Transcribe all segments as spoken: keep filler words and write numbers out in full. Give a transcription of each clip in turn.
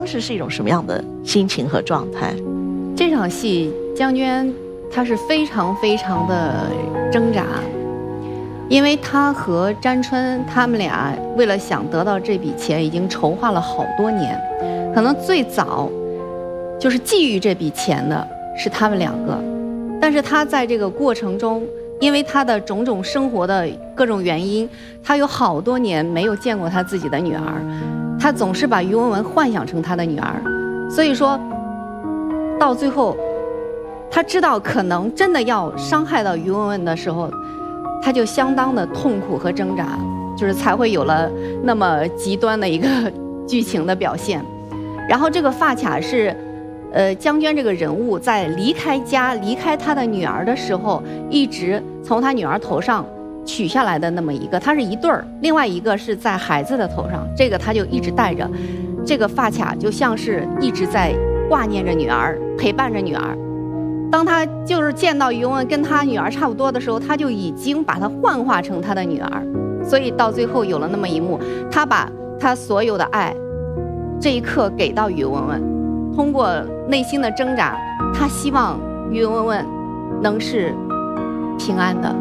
当时是一种什么样的心情和状态？ 这场戏，江娟她是非常非常的挣扎，因为她和詹春他们俩为了想得到这笔钱，已经筹划了好多年。可能最早就是觊觎这笔钱的是他们两个，但是他在这个过程中，因为他的种种生活的各种原因，他有好多年没有见过他自己的女儿，他总是把于文文幻想成他的女儿，所以说到最后他知道可能真的要伤害到于文文的时候，他就相当的痛苦和挣扎，就是才会有了那么极端的一个剧情的表现。然后这个发卡是呃，江娟这个人物在离开家、离开她的女儿的时候，一直从她女儿头上取下来的那么一个，它是一对儿，另外一个是在孩子的头上，这个他就一直戴着，这个发卡就像是一直在挂念着女儿，陪伴着女儿。当他就是见到于文文跟他女儿差不多的时候，他就已经把她幻化成他的女儿，所以到最后有了那么一幕，他把他所有的爱，这一刻给到于文文。通过内心的挣扎，他希望于文文能是平安的。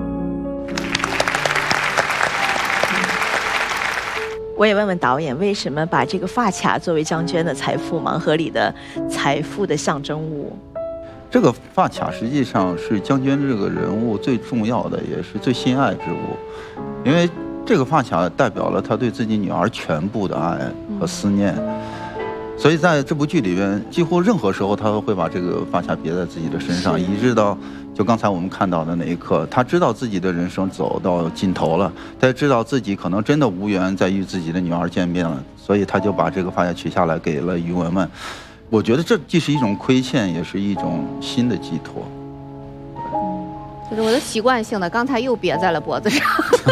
我也问问导演，为什么把这个发卡作为江娟的财富盲盒里的财富的象征物？ 这个发卡实际上是江娟这个人物最重要的，也是最心爱之物，因为这个发卡代表了他对自己女儿全部的爱和思念。嗯，所以在这部剧里边，几乎任何时候他都会把这个发卡别在自己的身上，一直到就刚才我们看到的那一刻，他知道自己的人生走到尽头了，他知道自己可能真的无缘再与自己的女儿见面了，所以他就把这个发卡取下来给了于文文。我觉得这既是一种亏欠，也是一种新的寄托。 嗯，就是我的习惯性的，刚才又别在了脖子上。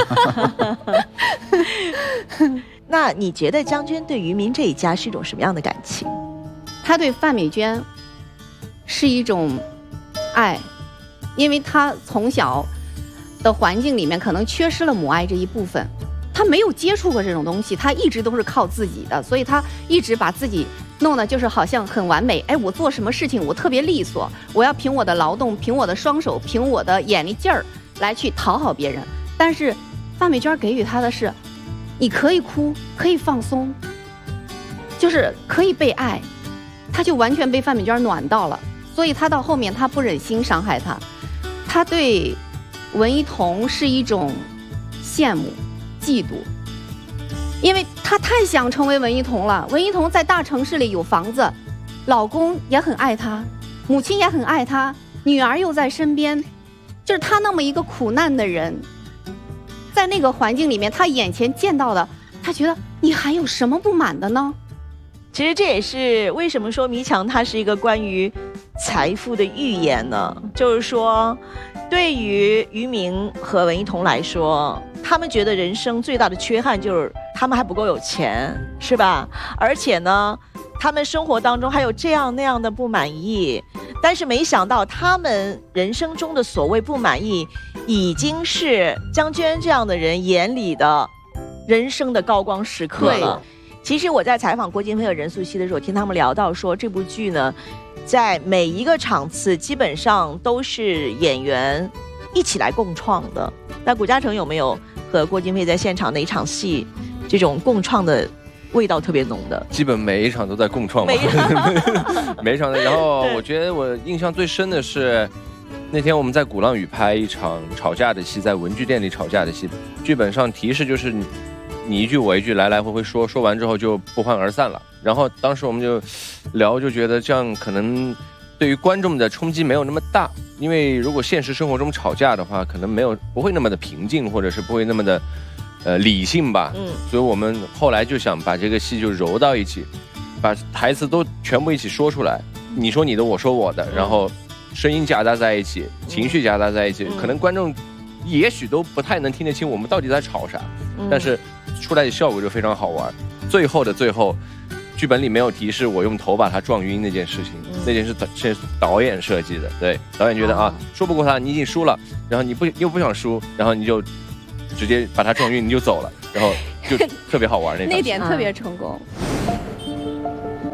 那你觉得江娟对于明这一家是一种什么样的感情？ 她对范美娟是一种爱，因为她从小的环境里面可能缺失了母爱这一部分，她没有接触过这种东西，她一直都是靠自己的，所以她一直把自己弄得就是好像很完美。哎，我做什么事情我特别利索，我要凭我的劳动，凭我的双手，凭我的眼力劲儿来去讨好别人。但是范美娟给予她的是，你可以哭，可以放松，就是可以被爱，他就完全被范美娟暖到了，所以他到后面他不忍心伤害他，他对文一彤是一种羡慕、嫉妒，因为他太想成为文一彤了。文一彤在大城市里有房子，老公也很爱她，母亲也很爱她，女儿又在身边，就是他那么一个苦难的人。在那个环境里面，他眼前见到的，他觉得你还有什么不满的呢？ 其实这也是为什么说迷墙它是一个关于财富的预言呢？就是说，对于于明和文一彤来说，他们觉得人生最大的缺憾就是他们还不够有钱，是吧？而且呢，他们生活当中还有这样那样的不满意，但是没想到他们人生中的所谓不满意，已经是江娟这样的人眼里的人生的高光时刻了。其实我在采访郭京飞和任素汐的时候，听他们聊到说，这部剧呢，在每一个场次基本上都是演员一起来共创的。那谷嘉诚有没有和郭京飞在现场哪一场戏，这种共创的味道特别浓的？ 基本每一场都在共创吧，每一场每一场的。然后我觉得我印象最深的是，那天我们在鼓浪屿拍一场吵架的戏，在文具店里吵架的戏，剧本上提示就是你你一句我一句来来回回说，说完之后就不欢而散了。然后当时我们就聊，就觉得这样可能对于观众的冲击没有那么大，因为如果现实生活中吵架的话，可能没有不会那么的平静，或者是不会那么的呃理性吧。嗯，所以我们后来就想把这个戏就揉到一起，把台词都全部一起说出来，你说你的，我说我的，然后声音夹杂在一起，情绪夹杂在一起，可能观众也许都不太能听得清我们到底在吵啥，但是出来的效果就非常好玩。最后的最后，剧本里没有提示我用头把他撞晕那件事情，那件事是导演设计的。对，导演觉得啊，说不过他，你已经输了，然后你不又不想输，然后你就直接把他撞晕，你就走了，然后就特别好玩那那点特别成功。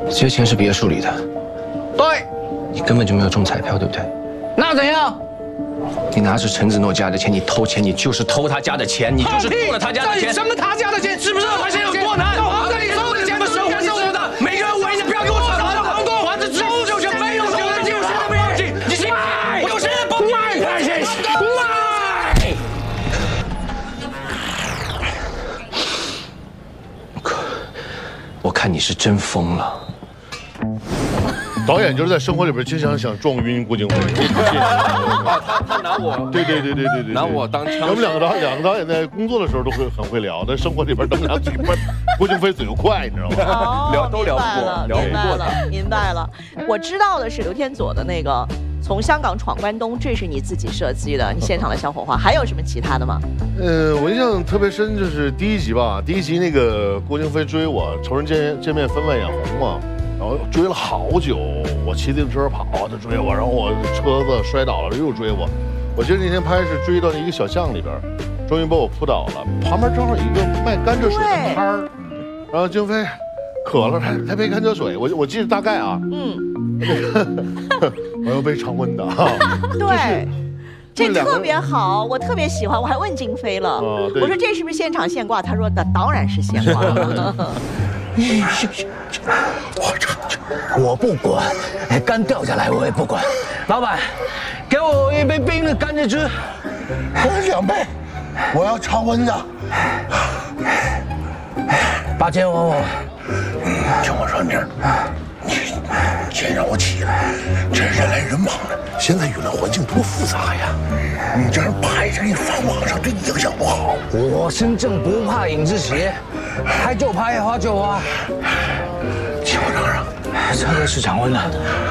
这些钱是别墅里的。 对， 你根本就没有中彩票，对不对？ 那怎样？ 你拿着陈子诺家的钱，你偷钱，你就是偷他家的钱，你就是偷了他家的钱。 什么他家的钱？知不知道他现在有多难？我这里收的钱的生活是我的，每个人围着，不要给我扯了。房东还是收就行，没有收的就是没有。你信？我就是不卖他钱，卖。 我看你是真疯了。 导演就是在生活里边经常想撞晕郭京飞， 他他拿我， 对对对对对对， 拿我当枪。 我们两个导两个导演在工作的时候都会很会聊，但生活里边他们俩嘴快，郭京飞嘴又快，你知道吗？ 哦， 聊都聊不过，聊明白不过了，明白了。我知道的是刘天佐的那个从香港闯关东，这是你自己设计的，你现场的小火花，还有什么其他的吗？ 呃，我印象特别深就是第一集吧，第一集那个郭京飞追我，仇人见见面分外眼红嘛。然后追了好久，我骑自行车跑，他追我，然后我车子摔倒了又追我。我记得那天拍是追到一个小巷里边，终于把我扑倒了，旁边正好有一个卖甘蔗水的摊儿，然后京飞渴了，他他杯甘蔗水，我我记得大概啊，嗯，我要杯常温的啊， 对。这特别好，我特别喜欢，我还问京飞了，哦、我说这是不是现场现挂？他说的当然是现挂了。 我这我不管，肝掉下来我也不管。老板，给我一杯冰的甘蔗汁， 两杯，我要常温的。 八千我我， 听我说明儿，你先让我起来，这人来人往的，现在舆论环境多复杂呀！你这样拍着你放网上，对你影响不好。 我身正不怕影子斜，拍就拍，花就花。 听我嚷嚷， 这个是常温的。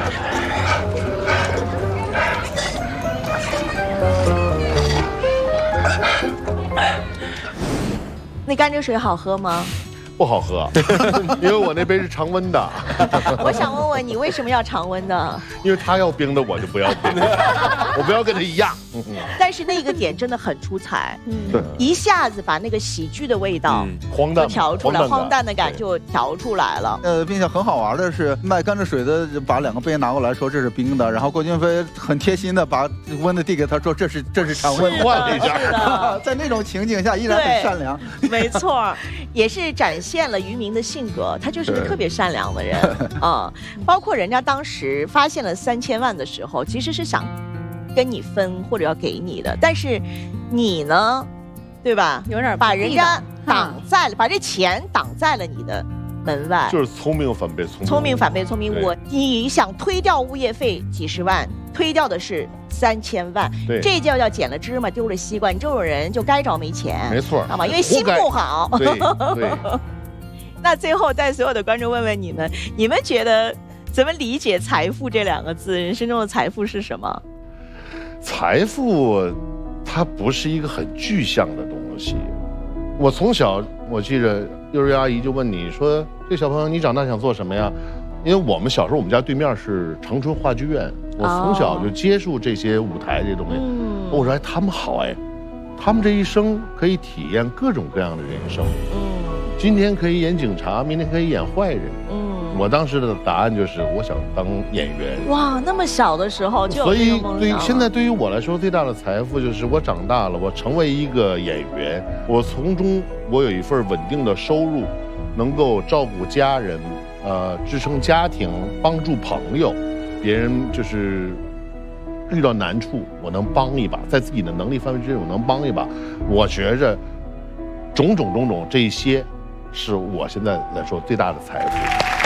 那甘蔗水好喝吗？ 不好喝，因为我那杯是常温的。 我想问问你，为什么要常温的？ 因为他要冰的，我就不要冰的，我不要跟他一样。 但是那个点真的很出彩，嗯，一下子把那个喜剧的味道荒诞调出来，荒诞的感就调出来了。 呃，并且很好玩的是，卖甘蔗水的把两个杯拿过来说这是冰的，然后郭京飞很贴心的把温的递给他说这是这是常温， 换了一下。 在那种情景下依然很善良。 没错，也是展现了于明的性格，他就是个特别善良的人啊、嗯。包括人家当时发现了三千万的时候，其实是想跟你分或者要给你的，但是你呢，对吧？ 有点把人家挡在了，把这钱挡在了你的门外， 就是聪明反被聪明， 聪明反被聪明。我你想推掉物业费几十万，推掉的是三千万，这叫叫捡了芝麻丢了西瓜。你这种人就该着没钱， 没错， 知道吗？因为心不好。 对对。 那最后，在所有的观众问问你们，你们觉得怎么理解财富这两个字？人生中的财富是什么？ 财富，它不是一个很具象的东西。我从小，我记着幼儿园阿姨就问你说：“这小朋友，你长大想做什么呀？”因为我们小时候，我们家对面是长春话剧院，我从小就接触这些舞台这些东西。哦、我说：“哎，他们好哎，他们这一生可以体验各种各样的人生。嗯，今天可以演警察，明天可以演坏人。嗯。”我当时的答案就是我想当演员。 哇，那么小的时候就有所以对现在对于我来说最大的财富就是我长大了，我成为一个演员，我从中我有一份稳定的收入，能够照顾家人，呃，支撑家庭，帮助朋友，别人就是遇到难处我能帮一把，在自己的能力范围之内我能帮一把。我觉着种种种种这一些是我现在来说最大的财富。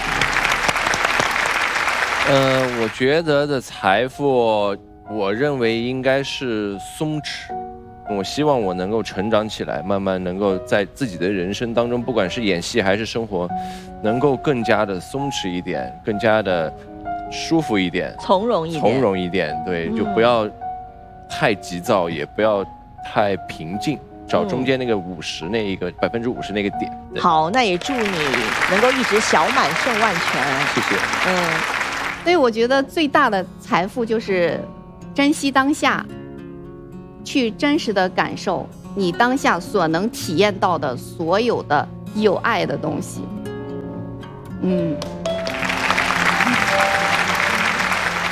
呃，我觉得的财富，我认为应该是松弛。我希望我能够成长起来，慢慢能够在自己的人生当中，不管是演戏还是生活，能够更加的松弛一点，更加的舒服一点， 从容一点， 从容一点。对，就不要太急躁，也不要太平静。找中间那个五十那一个百分之五十那个点。 好，那也祝你能够一直小满胜万全。 谢谢。 嗯。 所以我觉得最大的财富就是珍惜当下，去真实的感受你当下所能体验到的所有的有爱的东西。嗯。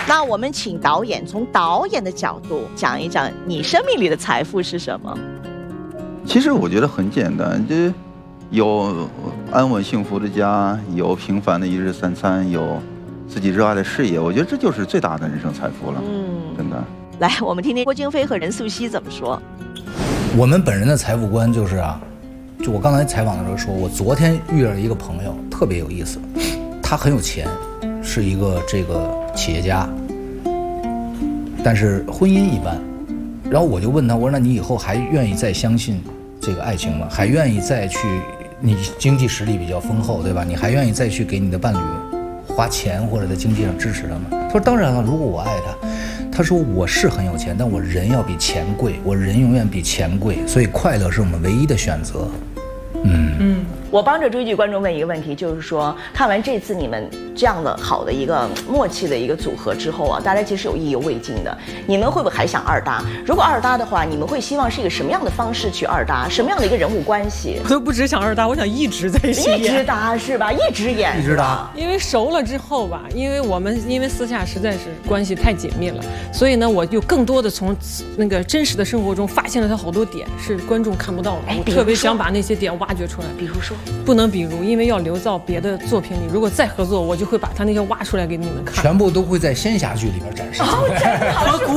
那我们请导演从导演的角度讲一讲你生命里的财富是什么？ 其实我觉得很简单，就有安稳幸福的家，有平凡的一日三餐，有自己热爱的事业，我觉得这就是最大的人生财富了。嗯，真的。来，我们听听郭京飞和任素汐怎么说。 我们本人的财富观就是啊，就我刚才采访的时候说，我昨天遇到了一个朋友，特别有意思，他很有钱，是一个这个企业家，但是婚姻一般。然后我就问他，我说那你以后还愿意再相信这个爱情吗？还愿意再去？你经济实力比较丰厚，对吧？你还愿意再去给你的伴侣花钱或者在经济上支持他们？他说当然了，如果我爱他。他说我是很有钱，但我人要比钱贵，我人永远比钱贵，所以快乐是我们唯一的选择。嗯嗯，我帮着追剧观众问一个问题，就是说看完这次你们这样的好的一个默契的一个组合之后啊，大家其实有意犹未尽的，你们会不会还想二搭？如果二搭的话，你们会希望是一个什么样的方式去二搭？什么样的一个人物关系？ 我都不只想二搭，我想一直在一起演， 一直搭是吧？一直演， 一直搭。 因为熟了之后吧，因为我们因为私下实在是关系太紧密了，所以呢，我就更多的从那个真实的生活中发现了他好多点是观众看不到的，我特别想把那些点挖掘出来。 比如说。 不能比如，因为要留到别的作品里。如果再合作，我就会把他那些挖出来给你们看。 全部都会在仙侠剧里边展示。 哦，真好，古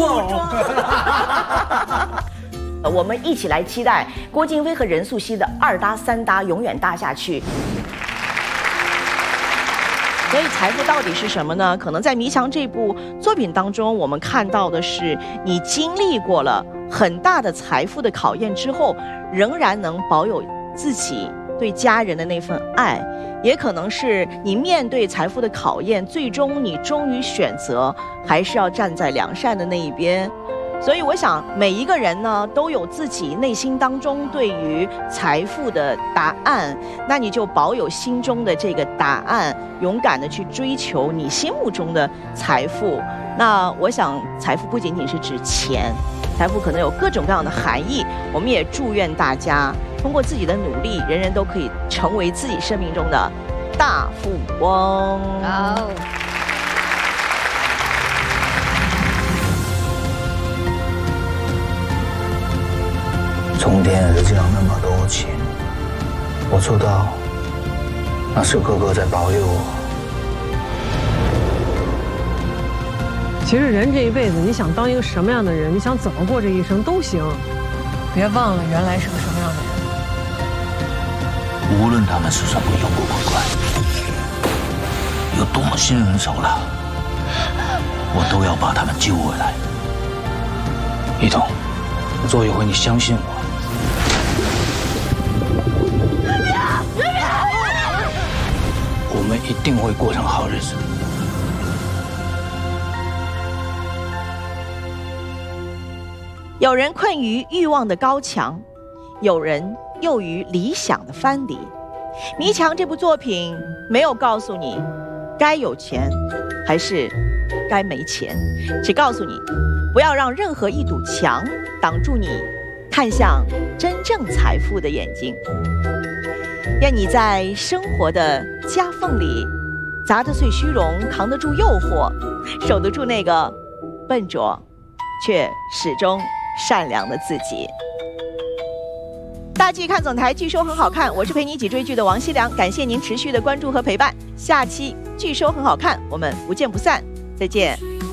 偶。我们一起来期待郭京飞和任素汐的二搭三搭永远搭下去。所以财富到底是什么呢？可能在《迷墙》这部作品当中，我们看到的是你经历过了很大的财富的考验之后，仍然能保有自己对家人的那份爱，也可能是你面对财富的考验，最终你终于选择还是要站在良善的那一边。所以我想每一个人呢都有自己内心当中对于财富的答案，那你就保有心中的这个答案，勇敢的去追求你心目中的财富。那我想财富不仅仅是指钱，财富可能有各种各样的含义。我们也祝愿大家通过自己的努力，人人都可以成为自己生命中的大富翁。 好。 从天而降那么多钱，我做到，那是哥哥在保佑我。 其实人这一辈子，你想当一个什么样的人，你想怎么过这一生都行，别忘了原来是个什么样的人。 无论他们是什么妖魔鬼怪，有多么心狠手辣，我都要把他们救回来。一彤，做一回你相信我。我们一定会过上好日子。 有人困于欲望的高墙，有人囿于理想的藩篱。《迷墙》这部作品没有告诉你该有钱还是该没钱，只告诉你不要让任何一堵墙挡住你看向真正财富的眼睛。愿你在生活的夹缝里砸得碎虚荣，扛得住诱惑，守得住那个笨拙却始终善良的自己。大剧看总台，剧收很好看，我是陪你一起追剧的王熙良，感谢您持续的关注和陪伴。下期剧收很好看，我们不见不散，再见。